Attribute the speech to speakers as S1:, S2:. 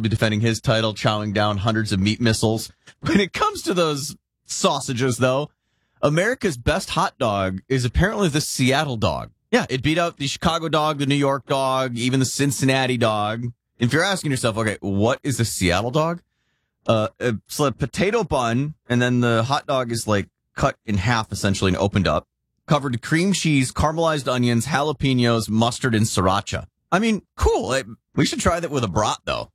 S1: probably defending his title, chowing down hundreds of meat missiles. When it comes to those sausages, though, America's best hot dog is apparently the Seattle dog. Yeah, it beat out the Chicago dog, the New York dog, even the Cincinnati dog. If you're asking yourself, okay, what is a Seattle dog? It's a potato bun, and then the hot dog is like cut in half essentially and opened up, covered in cream cheese, caramelized onions, jalapenos, mustard, and sriracha. I mean, cool. We should try that with a brat, though.